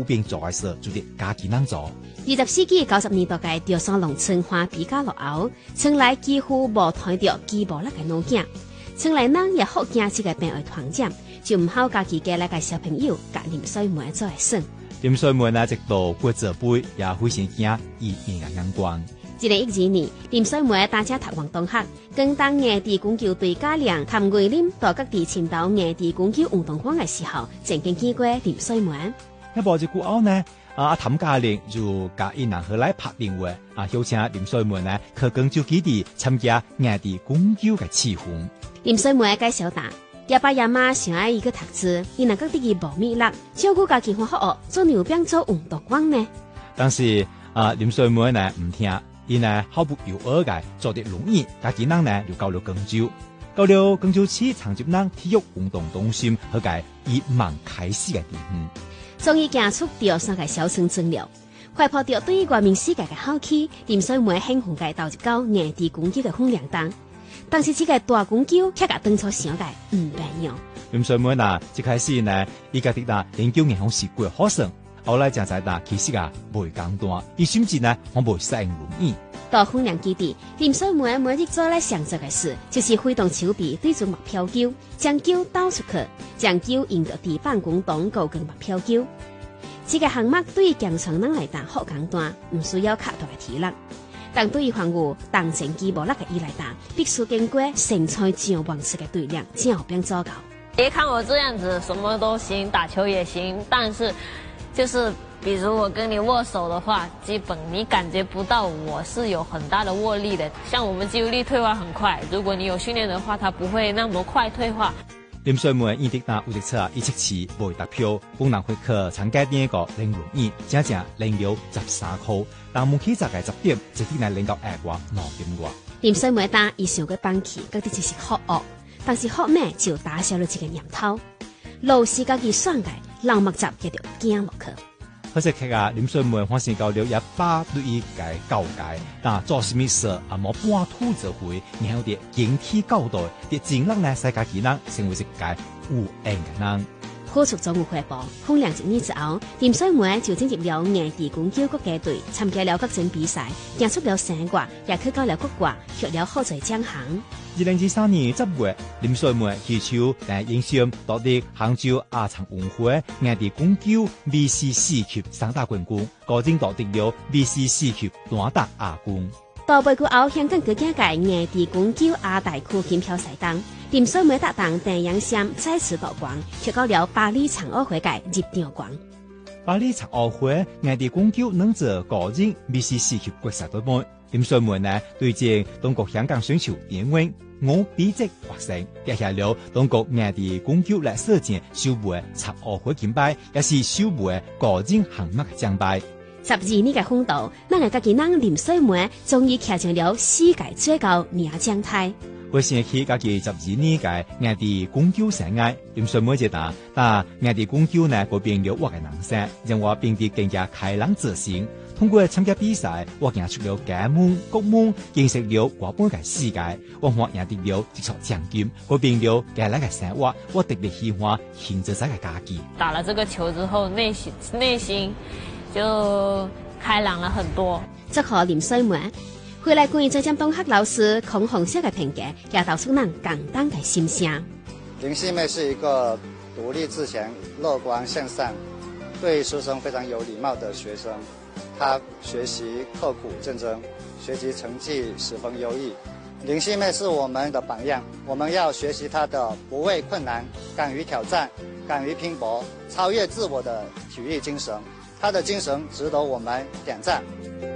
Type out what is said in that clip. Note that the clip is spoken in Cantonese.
有病做的事，就得家己人做。 20世紀90年代嘅潮汕農村化比較落後，村內幾乎無睇到基無力嘅老囝，村內人也好驚這個病會傳染，就唔好家己嘅那個小朋友甲啉水門做嚟算。 啉水門呢，直到骨折杯也非常驚伊面嘅眼光。 2012年，啉水門大家讀運動學，跟當夜地公球隊教練譚桂林到各地青島夜地公球運動館嘅時候，曾經見過啉水門。 一無一句後呢，譚教練就甲伊人去來拍電話，邀請啉水門呢去廣州基地參加夜地公球嘅試訓。 啉水門介紹答，爺爸爺媽想愛伊個讀書，伊能夠得伊無米力，照顧家己好學，做牛鞭做運動館呢。但是啉水門呢唔聽。伊呢毫不猶豫嘅做得容易，家己人呢就到了廣州，到了廣州市長集人體育運動中心去個以盲開始嘅地方。 終於行出掉三個小村莊了，懷抱着對外面世界嘅好奇，啉水門興奮嘅投入到夜地公球嘅訓練當。但是這個大公球卻個當初想嘅唔平樣。 啉水門一開始呢，伊家己研究銀行是幾好省。後來正在其實袂簡單，伊甚至呢，我袂適應容易。 到訓練基地，啉水門每日做咧上做嘅事，就是揮動手臂對準目標球，將球倒出去，將球引到地板滾動高跟目標球。這個項目對於健常人來講好簡單，唔需要較大嘅體力。但對於患有動靜肌無力嘅伊來講，必須經過身材上磅次嘅鍛鍊，才有變做到。 別看我這樣子，什麼都行，打球也行，但是就是比如我跟你握手的話，基本你感覺不到我是有很大的握力的。像我們肌肉力退化很快，如果你有訓練的話，它不會那麼快退化。 啉水門伊直有一冊一七期未達標，本人會去參加第一個零輪椅，正零了13塊，但門起10個10點，直接來領到下關6點外。 啉水門打伊想過放棄，嗰啲只是學惡，但是學咩就打消了這個念頭。路是家己選嘅，人目集嘅就驚落去。 可惜佢啉水門發生到了也把對伊嘅教解，但做什麼事冇半途而廢，然後啲形體交代，啲盡力呢使家己人成為一個有緣嘅人。 好出總有回報，訓練一年之後，啉水門就進入了夜地公球國家隊，參加了各種比賽，贏出了3冠，也去到了國外，獲了好多獎項。 2013年10月，啉水門祈求影響奪得杭州亞殘運會夜地公球 BC4級3大冠軍，個人奪得了 BC4級單打亞軍。 到背過後，香港國家嘅夜地公球亞大區錦標賽當，啉水門搭檔鄧陽sam再次奪冠，獲到了巴黎殘奧會嘅入場冠。 巴黎殘奧會夜地公球能做個人 BC4級國際隊杯。啉水門呢，對正中國香港選手典韋我比職獲勝，贏下了中國夜地公球歷史上首枚殘奧會金牌，也是首枚個人項目嘅獎牌。 12年嘅風度，咱個家己人啉水門終於騎上了世界最高領獎台。 回想起家己12年嘅夜地公球生涯，啉水門一打，但夜地公球呢，改變了我嘅人生，讓我變得更加開朗自信。通過參加比賽，我贏出了家門、國門，認識了外邊嘅世界。我贏得了一座獎金，改變了將來嘅生活。我特別喜歡慶祝這個假期。 打了這個球之後，內心就開朗了很多。 祝賀啉水門回來關於這張東學老師孔紅色嘅評價，也道出咱簡單嘅心聲。 林細妹是一個獨立自強、樂觀向上、對師生非常有禮貌的學生。她學習刻苦認真，學習成績十分優異。林細妹是我們的榜樣，我們要學習她的不畏困難、敢於挑戰、敢於拼搏、超越自我的體育精神。她的精神值得我們點讚。